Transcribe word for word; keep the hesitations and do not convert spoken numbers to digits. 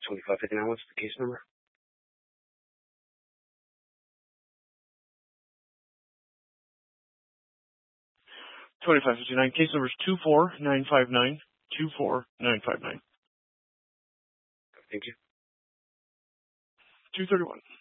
twenty-five fifty-nine, what's the case number? twenty-five fifty-nine, case number is two four nine five nine, two four nine five nine. Thank you. two thirty-one.